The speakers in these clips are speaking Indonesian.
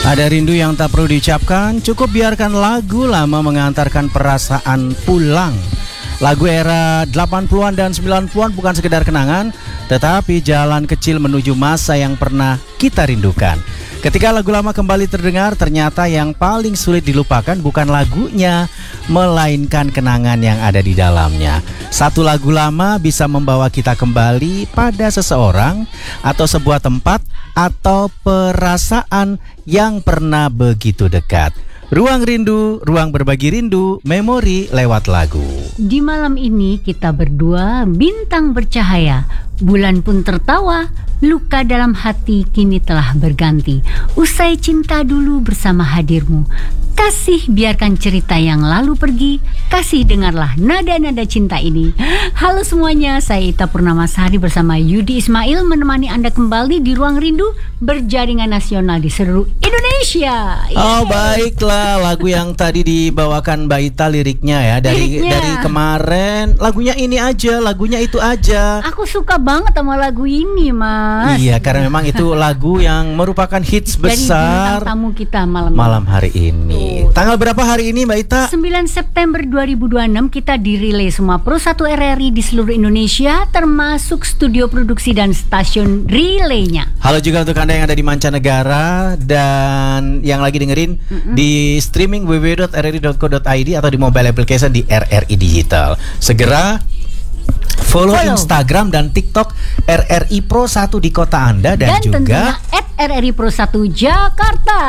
Ada rindu yang tak perlu diucapkan, cukup biarkan lagu lama mengantarkan perasaan pulang. Lagu era 80-an dan 90-an bukan sekedar kenangan, tetapi jalan kecil menuju masa yang pernah kita rindukan. Ketika lagu lama kembali terdengar, ternyata yang paling sulit dilupakan bukan lagunya, melainkan kenangan yang ada di dalamnya. Satu lagu lama bisa membawa kita kembali pada seseorang atau sebuah tempat atau perasaan yang pernah begitu dekat. Ruang rindu, ruang berbagi rindu, memori lewat lagu. Di malam ini kita berdua bintang bercahaya, bulan pun tertawa, luka dalam hati kini telah berganti. Usai cinta dulu bersama hadirmu, kasih biarkan cerita yang lalu pergi, kasih dengarlah nada-nada cinta ini. Halo semuanya, saya Ita Purnamasari bersama Yudi Ismail menemani Anda kembali di Ruang Rindu berjaringan nasional di seluruh Indonesia. Oh baiklah, lagu yang tadi dibawakan Mbak Ita liriknya ya dari kemarin, lagunya ini aja, lagunya itu aja. Aku suka banget sama lagu ini, Mas. Iya, karena memang itu lagu yang merupakan hits besar dari tamu kita malam hari ini. Tanggal berapa hari ini Mbak Ita? 9 September 2026 kita dirilai semua Pro 1 RRI di seluruh Indonesia, termasuk studio produksi dan stasiun relaynya. Halo juga untuk Anda yang ada di mancanegara dan yang lagi dengerin di streaming www.rri.co.id atau di mobile application di RRI Digital. Segera follow Instagram dan TikTok RRI Pro 1 di kota Anda dan juga RRI Pro 1 Jakarta.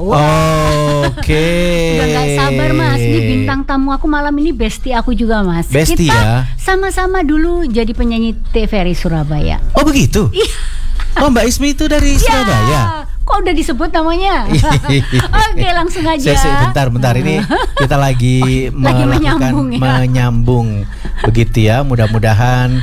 Oke. Udah gak sabar Mas, ini bintang tamu aku malam ini bestie aku juga Mas. Bestie kita sama-sama dulu jadi penyanyi TVRI Surabaya. Oh begitu? Oh Mbak Ismi itu dari Surabaya. Kok udah disebut namanya? Oke, langsung aja. Bentar ini kita lagi menyambung begitu ya. Mudah-mudahan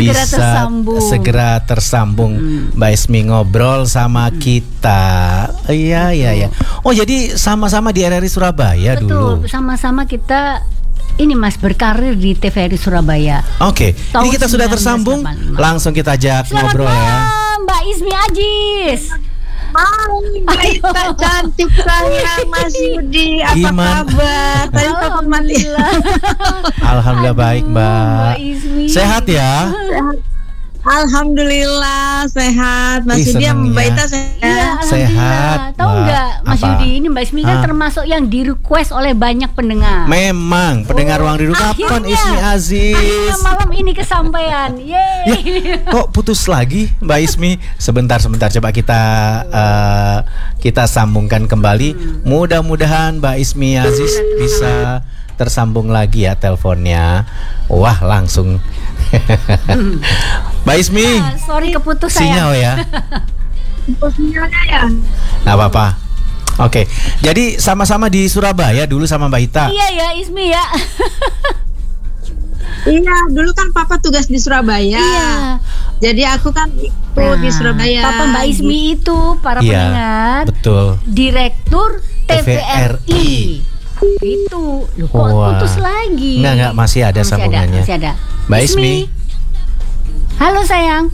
segera tersambung Mbak Ismi ngobrol sama kita. Iya. Oh jadi sama-sama di RRI Surabaya. Betul, dulu. Betul, sama-sama kita ini Mas berkarir di TVRI Surabaya. Oke, ini kita sudah tersambung. Langsung kita ajak ngobrol ya. Mbak Ismi Ajis. Mbak Ita cantik sayang, Mas Yudi, apa kabar? Tadi takut mati. Alhamdulillah baik Mbak Ismi. Sehat ya? Alhamdulillah sehat. Mas Yudi sama Mbak Ita sehat. Tahu nggak Mas Yudi, ini Mbak Ismi kan termasuk yang di request oleh banyak pendengar. Memang pendengar Ruang Rindu kapan Ismi Aziz? Akhirnya malam ini kesampaian. Yeay. Kok putus lagi Mbak Ismi? Sebentar coba kita sambungkan kembali. Mudah-mudahan Mbak Ismi Aziz bisa tersambung lagi ya teleponnya. Wah langsung. Mbak Ismi, sorry keputus sinyal ya. Sinyalnya ya. Nggak apa-apa. Oke, jadi sama-sama di Surabaya dulu sama Mbak Ita. Iya ya Ismi ya. Iya, dulu kan Papa tugas di Surabaya. Iya. Jadi aku kan ikut di Surabaya. Papa Mbak Ismi itu para pendengar. Betul. Direktur TVRI. Itu loh, kok putus lagi? Enggak, masih ada sambungannya. Masih ada. Mbak Ismi. Halo sayang.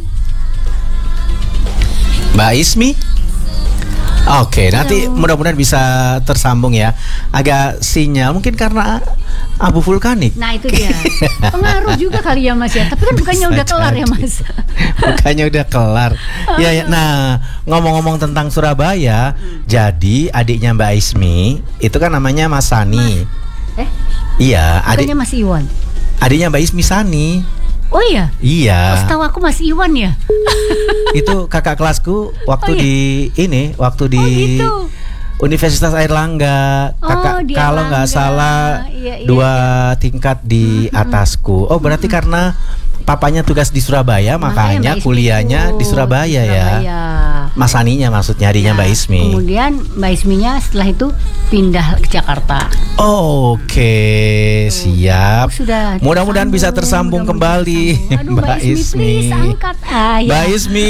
Mbak Ismi. Oke, nanti mudah-mudahan bisa tersambung ya. Agak sinyal mungkin karena abu vulkanik. Nah itu dia. Pengaruh juga kali ya Mas ya. Tapi kan bukannya udah kelar ya Mas. Bukannya udah kelar. Ya. Nah, ngomong-ngomong tentang Surabaya, jadi adiknya Mbak Ismi itu kan namanya Mas Sani. Iya, bukannya Mas Iwan. Adiknya Mbak Ismi Sani. Oh iya? Iya. Setahu aku Mas Iwan ya. Itu kakak kelasku waktu waktu di gitu. Universitas Airlangga. Kalau nggak salah dua tingkat di atasku. Oh berarti karena papanya tugas di Surabaya, makanya kuliahnya di Surabaya ya. Mas Saninya maksudnya adiknya Mbak Ismi. Kemudian Mbak Isminya setelah itu pindah ke Jakarta. Oke, siap. Mudah-mudahan bisa tersambung kembali. Aduh, Mbak Ismi, please angkat. Mbak Ismi.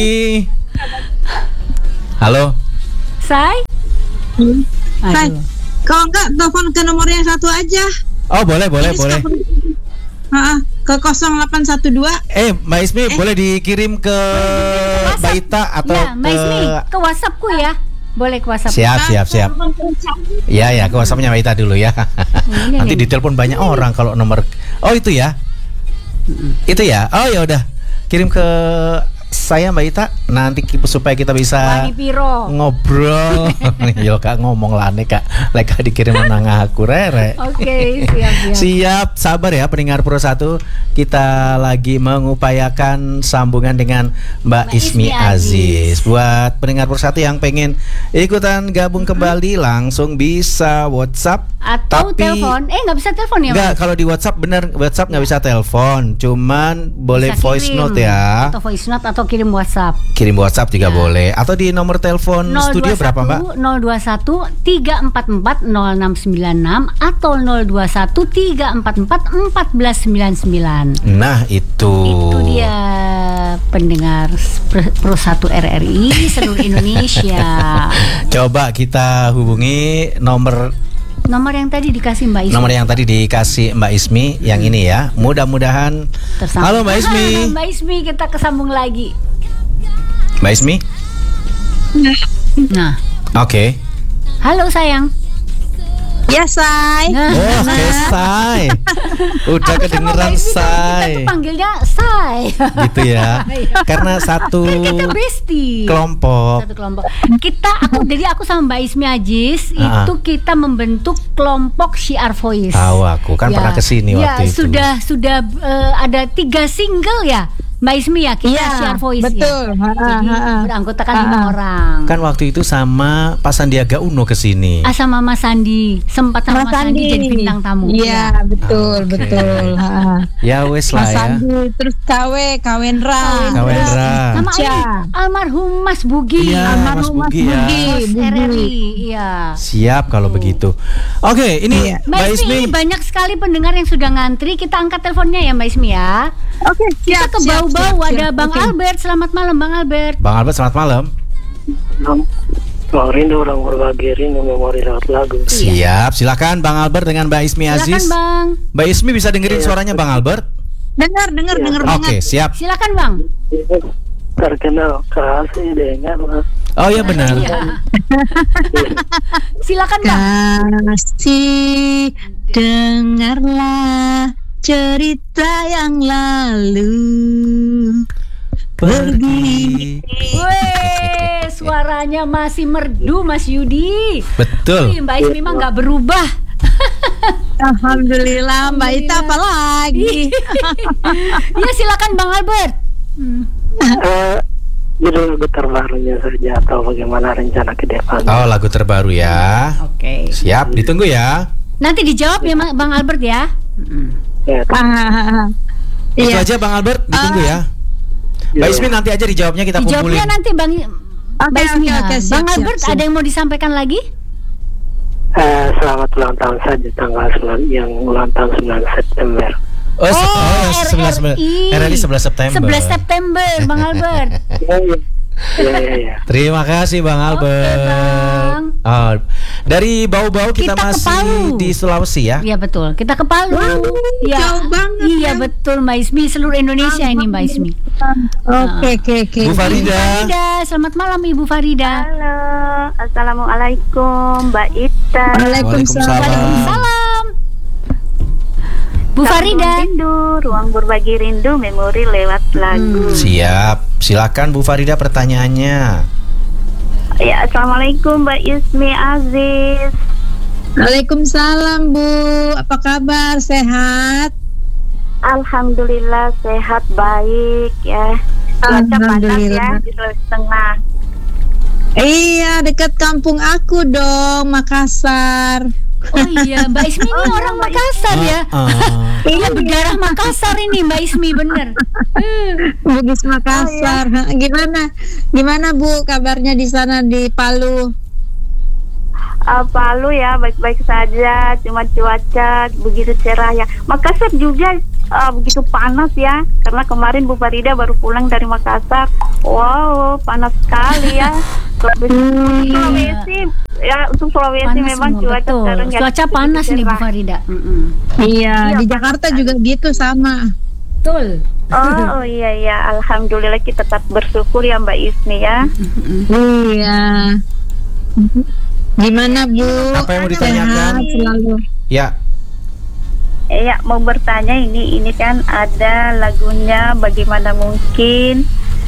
Halo. Say. Kalau enggak telepon ke nomor yang satu aja. Oh boleh. Ke 0812. Mbak Ismi boleh dikirim ke Mbak Ita atau Mbak Ismi ke WhatsAppku ya. Boleh ke WhatsApp. Siap. Ya, ke WhatsApp-nya Mbak Ita dulu ya. Nanti ditelepon banyak orang kalau nomor. Oh, itu ya. Itu ya. Oh, ya udah. Kirim ke saya Mbak Ita nanti supaya kita bisa ngobrol. Yo Kak ngomong lah nih Kak. Leka dikirim nang aku rere. Oke, siap. Siap, sabar ya pendengar Pro 1. Kita lagi mengupayakan sambungan dengan Mbak Ismi Aziz. Buat pendengar Pro 1 yang pengen ikutan gabung kembali langsung bisa WhatsApp atau telepon. Nggak bisa telepon ya? Nggak, kalau di WhatsApp bener WhatsApp nggak bisa telepon, cuman boleh bisa voice note ya. Atau voice note atau kirim WhatsApp. Kirim WhatsApp juga boleh. Atau di nomor telepon studio berapa Mbak? 021 344 0696 atau 021 344 1499. Nah itu dia pendengar Pro 1 RRI seluruh Indonesia. Coba kita hubungi nomor yang tadi dikasih Mbak Ismi. Nomor yang tadi dikasih Mbak Ismi yang ini ya. Mudah-mudahan tersambung. Halo Mbak Ismi. Mbak Ismi, kita kesambung lagi. Mbak Ismi? Nah. Oke. Halo sayang. Ya, Say. Oh, Say. Udah kedengeran Say. Kita panggilnya Say. Gitu ya. Karena satu kelompok. Jadi aku sama Mbak Ismi Aziz itu kita membentuk kelompok Syiar Voice. Tahu aku kan pernah kesini waktu itu. Sudah ada 3 single ya. Mbak Ismi ya, kita Syiar Voice. Betul. Jadi beranggotakan 5 orang. Kan waktu itu sama Pak Sandiaga Uno kesini. Sama Mas Sandi. Sempat sama Mas Sandi jadi bintang tamu. Iya, betul. Ya wes lah ya. Mas Sandi, terus Kawendra. Sama almarhum Mas Bugi. Iya, Mas Bugi ya. RRI. Iya. Siap kalau begitu. Oke, ini Mbak Ismi. Banyak sekali pendengar yang sudah ngantri. Kita angkat teleponnya ya Mbak Ismi ya. Oke, kita ke bau-bau ada Bang Albert. Selamat malam Bang Albert. Bang Albert selamat malam. Bang Rindu orang berbagi rindu memori lewat lagu. Siap, silakan Bang Albert dengan Mbak Ismi Aziz. Silakan Bang. Mbak Ismi bisa dengerin suaranya Bang Albert? Dengar banget. Oke, siap. Silakan Bang. Terkenal kasih dengar. Oh ya benar. Silakan Bang. Kasih dengarlah cerita yang lalu pergi. Weh, suaranya masih merdu Mas Yudi. Betul. Mbak Ismi memang nggak berubah. Alhamdulillah Mbak Ita apa lagi? Ya silakan Bang Albert. Judul lagu terbarunya saja atau bagaimana rencana ke depan? Oh, lagu terbaru ya. Oke. Siap, ditunggu ya. Nanti dijawab ya Bang Albert ya. Ya. Itu aja Bang Albert, ditunggu ya. Mbak Ismi nanti aja dijawabnya kita kumpulin. Dijawabnya nanti Bang Ismi. Bang Albert ada yang mau disampaikan lagi? Selamat ulang tahun saja tanggal 9 yang ulang tahun 9 September. Oh 11 September. 11 September Bang Albert. Iya. Terima kasih Bang Albert. Bang. Dari bau-bau kita masih di Sulawesi ya. Iya betul. Kita ke Palu. Jauh banget. Iya betul Mbak Ismi, seluruh Indonesia ini Mbak Ismi. Oke. Bu Farida. Selamat malam Ibu Farida. Halo, assalamualaikum Mbak Ita. Waalaikumsalam. Bu Farida. Rindu, ruang berbagi rindu, memori lewat lagu. Siap, silakan Bu Farida pertanyaannya. Ya, assalamualaikum Mbak Ismi Aziz. Waalaikumsalam Bu, apa kabar? Sehat? Alhamdulillah sehat baik ya. Cuaca panas ya di Sulawesi Tengah. Iya, dekat kampung aku dong, Makassar. Oh iya, Mbak Ismi ini orang Makassar ya. Iya, berdarah Makassar ini Mbak Ismi, bener. Bugis Makassar. Oh, iya. Gimana Bu kabarnya di sana di Palu? Palu ya baik-baik saja, cuma cuaca begitu cerah ya. Makassar juga begitu panas ya, karena kemarin Bu Farida baru pulang dari Makassar. Wow, panas sekali ya. Sulawesi ya, untuk Sulawesi panas memang semua, cuaca sekarang ya, cuaca panas nih Bu Farida. Iya, di Jakarta juga gitu sama. Betul. Oh iya, alhamdulillah kita tetap bersyukur ya Mbak Ismi ya. Iya. Gimana Bu? Apa yang mau ditanyakan? Sehat selalu. Ya. Ya, mau bertanya ini kan ada lagunya Bagaimana Mungkin,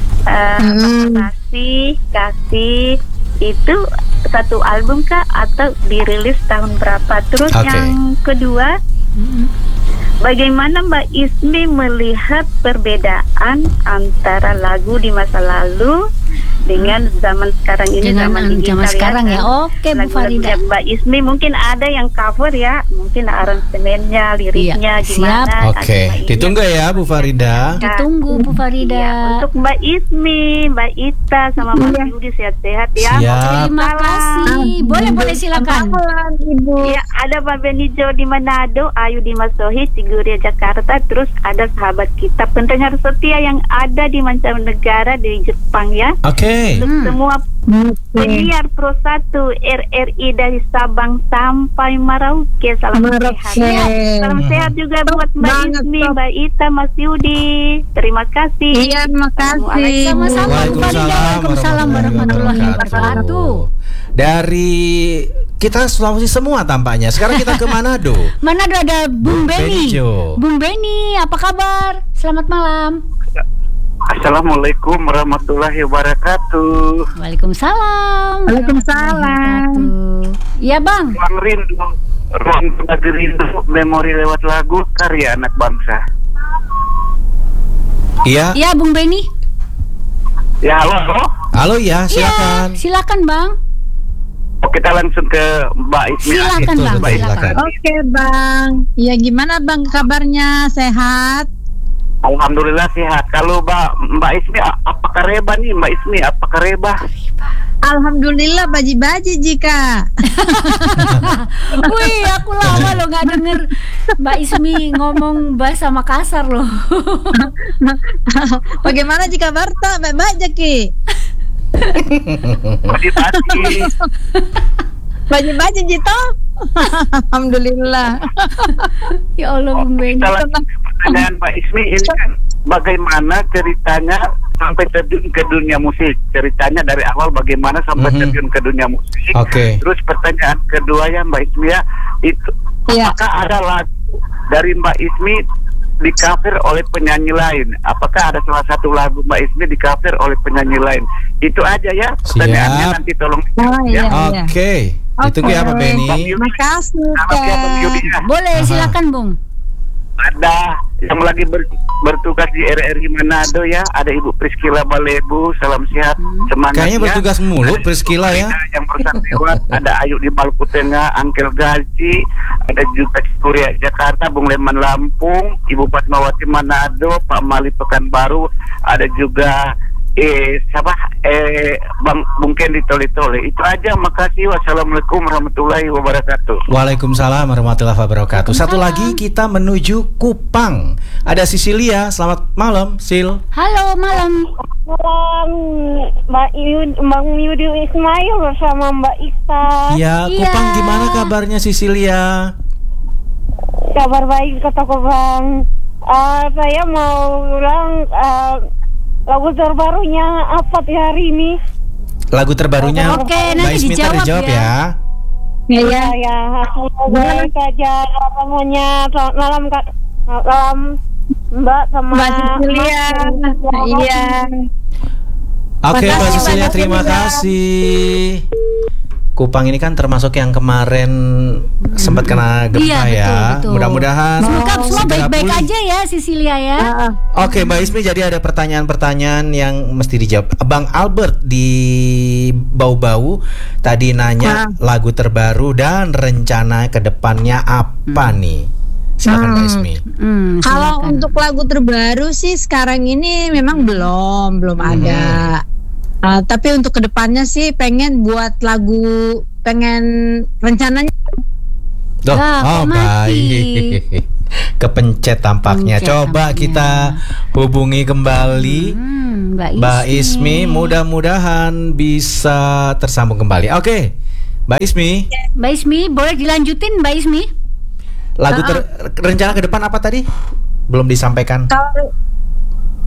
kasih itu satu album kah atau dirilis tahun berapa? Terus yang kedua, bagaimana Mbak Ismi melihat perbedaan antara lagu di masa lalu dengan zaman sekarang ini, zaman digital sekarang ya? Oke, Bu Farida. Mbak Ismi mungkin ada yang cover ya, mungkin aransemennya, liriknya gimana? Siap. Oke, ditunggu ya Bu Farida. Ditunggu Bu Farida. Ya, untuk Mbak Ismi, Mbak Ita sama Mas Yudi sehat-sehat ya. Siap. Terima kasih. Boleh silakan. Ibu. Ya, ada Pak Benijo di Manado, Ayu di Masohi, Ciguria Jakarta, terus ada sahabat kita pendengar setia yang ada di mancanegara di Jepang ya. Oke. Untuk semua penyiar Pro 1 RRI dari Sabang sampai Merauke, salam sehat. Ya. Salam sehat juga buat Mbak Ismi, Mbak Ita, Mas Yudi. Terima kasih. Iya, terima kasih. Sama-sama Bu Farida. Waalaikumsalam warahmatullahi wabarakatuh. Dari kita Sulawesi semua tampaknya. Sekarang kita ke Manado. Manado ada Bung Beni. Benijo. Bung Beni, apa kabar? Selamat malam. Assalamualaikum warahmatullahi wabarakatuh. Waalaikumsalam. Waalaikumsalam. Iya Bang. Ruang berbagi rindu, memori lewat lagu karya anak bangsa. Iya. Iya Bung Beni. Ya halo. Halo ya, silakan. Iya, silakan Bang. Oh, kita langsung ke Mbak Ismi. Silakan Betul, Bang. betul, Silakan. Oke Bang. Ya gimana Bang kabarnya? Sehat? Alhamdulillah sehat. Kalau Mbak Ismi apakah reba nih Mbak Ismi? Apakah reba? Alhamdulillah baji-baji jika. Wih, aku lama loh nggak denger Mbak Ismi ngomong bahasa Makassar loh. Bagaimana jika Barta? Baik-baik Jaki. Baji-baji. Baji-baji Jito. Alhamdulillah. Ya Allah Bung Beni. Kita lanjut pertanyaan Mbak Ismi ini kan bagaimana ceritanya sampai terjun ke dunia musik? Ceritanya dari awal bagaimana sampai terjun ke dunia musik? Oke. Terus pertanyaan kedua ya Mbak Ismi ya, itu apakah ada lagu dari Mbak Ismi di cover oleh penyanyi lain? Apakah ada salah satu lagu Mbak Ismi di cover oleh penyanyi lain? Itu aja ya pertanyaannya, Siap. nanti tolong iya. Oke. Ditunggu ya Pak Beni. Terima kasih Kak. Boleh silakan Bung. Ada yang lagi bertugas di RRI Manado ya, ada Ibu Priscila Balebu, salam sehat, semangat. Kayaknya ya. bertugas mulu Priscila ya. Yang bersangkutan ada Ayu di Maluku Tengah, Angkel Gaji, ada juga Ciguria Jakarta, Bung Leman Lampung, Ibu Fatmawati Manado, Pak Mali Pekanbaru, ada juga Bung Kendi Tole-Tole. Itu aja, makasih. Wassalamualaikum warahmatullahi wabarakatuh. Waalaikumsalam warahmatullahi wabarakatuh. Satu lagi kita menuju Kupang. Ada Sisilia. Selamat malam, Sil. Halo malam. Bang Yudi Ismail bersama Mbak Ita. Ya, Kupang gimana kabarnya Sisilia? Kabar baik kataku Bang. Saya mau ulang lagu terbarunya apa di hari ini? Lagu terbarunya. Oke, Mbak nanti Ismi dijawab dijawab ya. Iya. Ya, baik saja semuanya. Selamat malam Kak. Malam Mbak sama Mbak Cecilia. Iya. Oke, Mbak Makasih Cecilia, banyak, terima Mbak. kasih. Kupang ini kan termasuk yang kemarin sempat kena gempa Iya, ya. betul. Mudah-mudahan Semoga semua segera baik-baik pulih. aja ya Sisilia ya. Oke, Mbak Ismi, jadi ada pertanyaan-pertanyaan yang mesti dijawab. Bang Albert di Bau-Bau tadi nanya lagu terbaru dan rencana ke depannya apa nih? Silakan Mbak Ismi. Kalau Silakan. untuk lagu terbaru sih sekarang ini memang belum ada. Tapi untuk kedepannya sih pengen buat lagu, rencananya. Lah, kok mati? Baik. Kepencet tampaknya. Pencet Coba tampaknya. kita hubungi kembali Mbak Ismi. Mudah-mudahan bisa tersambung kembali. Oke, Mbak Ismi. Mbak Ismi, boleh dilanjutin Mbak Ismi? Lagu rencana ke depan apa tadi? Belum disampaikan.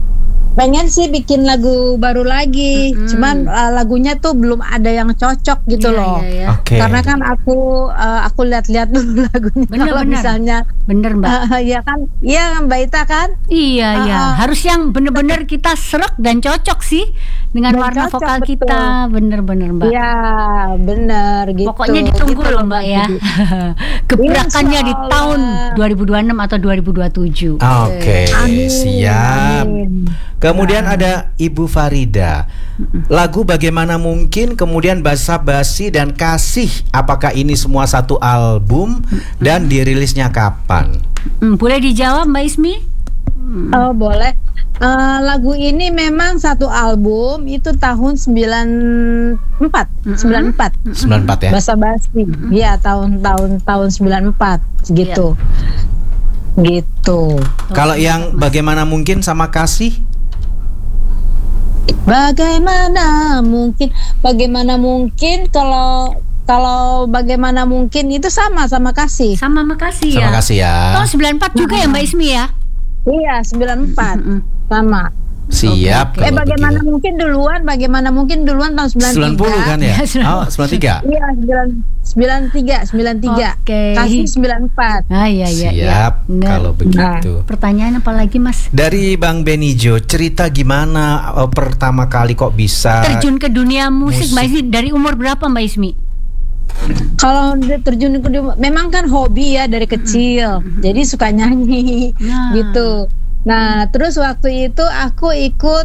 pengen sih bikin lagu baru lagi, cuman lagunya tuh belum ada yang cocok gitu loh. Oke. Karena kan aku lihat-lihat dulu lagunya. Kalau misalnya bener Mbak. ya kan, iya Mbak Ita kan? Iya. Harus yang bener-bener kita serak dan cocok sih dengan warna cocok, vokal betul. kita, bener-bener Mbak. Iya, bener gitu. Pokoknya ditunggu gitu loh Mbak ya. Gebrakannya di Insya tahun Allah. 2026 atau 2027. Oke, Amin. siap. Amin. Kemudian ada Ibu Farida. Lagu Bagaimana Mungkin, kemudian Basa-Basi dan Kasih. Apakah ini semua satu album dan dirilisnya kapan? Boleh dijawab Mbak Ismi? Oh boleh. Lagu ini memang satu album, itu tahun 94 94 ya. Basa-Basi. Iya, tahun 94 gitu. Gitu. Kalau yang Bagaimana Mungkin sama Kasih? Bagaimana mungkin kalau bagaimana mungkin itu sama Kasih. Sama Makasih ya. Sama Kasih ya. Tahun 94 juga ya Mbak Ismi ya? Iya, 94. Sama. Siap. Oke. Kalau Bagaimana mungkin duluan tahun 93. 90 kan ya? Oh, 93. Iya, 93. Oke. Kasih 94. Iya. Siap. Bener. Kalau begitu. Pertanyaan apa lagi Mas? Dari Bang Benijo, cerita gimana pertama kali kok bisa Terjun ke dunia musik Mbak Ismi dari umur berapa Mbak Ismi? Kalau terjun ke memang kan hobi ya dari kecil. Jadi suka nyanyi gitu. Nah, terus waktu itu aku ikut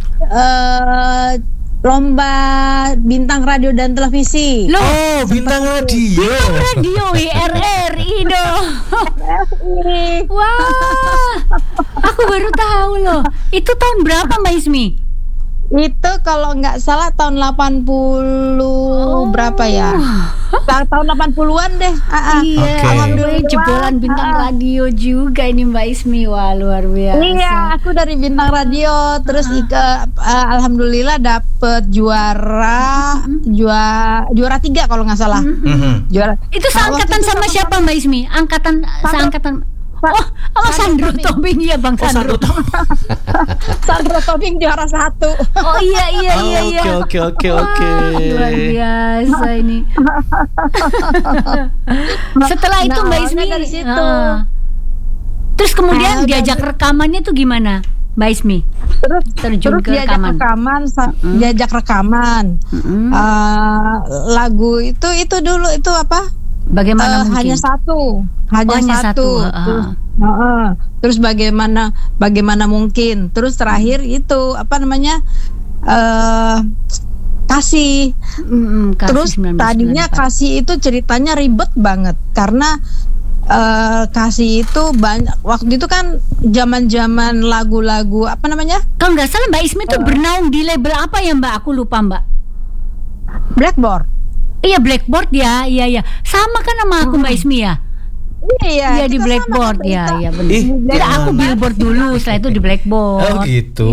lomba bintang radio dan televisi. Oh, bintang radio. Radio RRI dong. Wah, aku baru tahu loh. Itu tahun berapa Mbak Ismi? Itu kalau nggak salah tahun 80 berapa ya? Tahun 80-an deh. Iya, Oke. alhamdulillah jebolan bintang radio juga ini Mbak Ismi. Wah, luar biasa. Iya, aku dari bintang radio terus alhamdulillah dapet juara 3 kalau nggak salah. Juara. Itu seangkatan sama siapa Mbak Ismi? Seangkatan. Oh, Sandro Tobing ya Bang Sandro. Sandro Tobing juara 1. Oh iya. Oke. Luar biasa ini. Setelah itu Mbak Ismi dari situ. Terus kemudian diajak rekamannya tuh gimana Mbak Ismi? Terjun ke rekaman. Diajak rekaman. Lagu itu dulu itu apa? Bagaimana mungkin? Hanya satu. Terus bagaimana mungkin? Terus terakhir itu apa namanya? Kasih. Terus 1994. tadinya Kasih itu ceritanya ribet banget karena Kasih itu banyak waktu itu kan zaman lagu-lagu apa namanya? Kalau nggak salah Mbak Ismi tuh bernaung di label apa ya Mbak? Aku lupa Mbak. Blackboard. Iya Blackboard ya, iya. Sama kan sama aku Mbak Ismi ya? Iya di Blackboard ya, benar. Tidak, aku Billboard dulu, setelah itu di Blackboard. Oh gitu.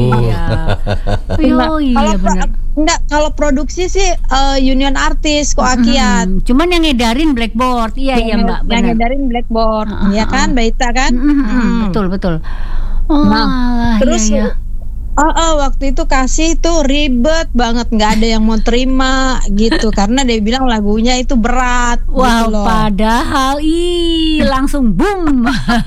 Iya benar. Enggak, kalau produksi sih Union Artist Koakiat. Cuman yang ngedarin Blackboard, iya Mbak. Yang Benar. ngedarin Blackboard, ya kan, Mbak Ita kan? Betul. Oh, Nah, terus iya. waktu itu Kasih itu ribet banget, nggak ada yang mau terima gitu karena dia bilang lagunya itu berat. Wow, gitu loh. padahal langsung boom.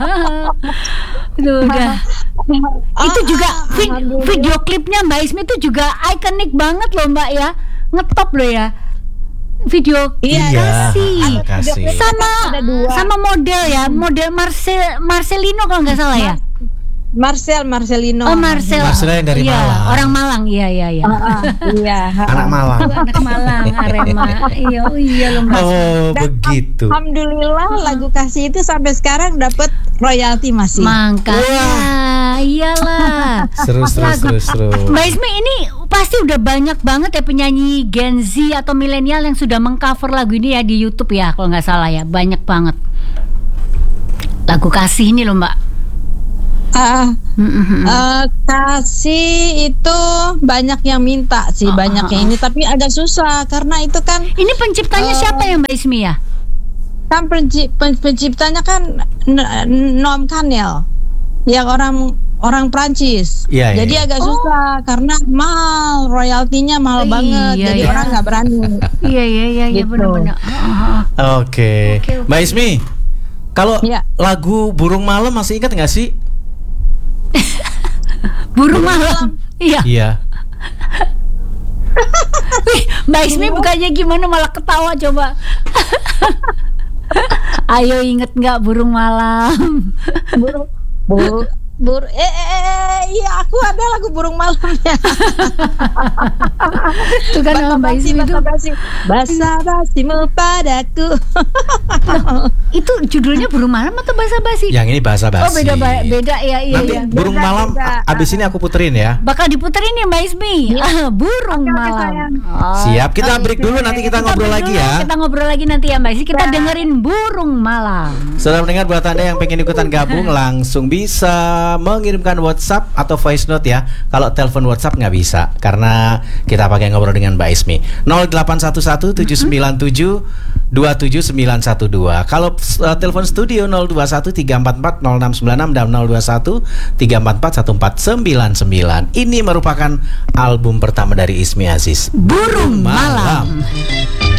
Aduh, udah. Itu juga video klipnya Mbak Ismi itu juga ikonik banget loh Mbak ya, ngetop loh ya. Video Kasih. sama model ya, model Marcelino kalau nggak salah ya. Marcelino. Oh Marcel yang dari Malang. Orang Malang, iya. Iya. Anak Malang. Anak Malang, Arema. Iya loh Mbak. Oh, begitu. Alhamdulillah lagu Kasih itu sampai sekarang dapat royalti masih. Makanya, iyalah. Seru. Mbak Ismi ini pasti udah banyak banget ya penyanyi Gen Z atau milenial yang sudah mengcover lagu ini ya di YouTube ya, kalau nggak salah ya, banyak banget. Lagu Kasih ini loh Mbak. Kasih itu banyak yang minta sih, banyak yang ini, tapi agak susah karena itu kan. Ini penciptanya siapa ya Mbak Ismi ya? Kan penciptanya kan Noam Kanel, yang orang orang Prancis. Iya, Jadi iya. agak susah karena mahal, royaltinya mahal banget. Iya, Jadi iya. orang nggak berani. Iya Gitu. benar-benar. Oke. Oke. Mbak Ismi, kalau Iya. lagu Burung Malam masih ingat nggak sih? Burung malam. Iya. Iya. Wih, Mbak Ismi bukannya gimana malah ketawa coba. Ayo inget nggak burung malam? Iya aku ada lagu burung malamnya. Itu kan nama Mbak Ismi itu. Basa-basimu padaku. Itu judulnya burung malam atau basa-basi? Yang ini bahasa basi. Oh beda ya, iya Nanti iya. Burung Malam abis ini aku puterin ya. Bakal diputerin ya Mbak Ismi. Burung malam. Oh. Siap, kita break dulu, nanti kita ngobrol break lagi dulu, ya. Kita ngobrol lagi nanti ya Mbak Ismi. Kita dengerin burung malam. Saudara mendengar, buat Anda yang pengen ikutan gabung langsung bisa mengirimkan WhatsApp atau voice note ya. Kalau telepon WhatsApp nggak bisa karena kita pakai ngobrol dengan Mbak Ismi. 0811 797 27912. Kalau telepon studio 021 344 0696 dan 021 344 1499. Ini merupakan album pertama dari Ismi Aziz, Burung malam.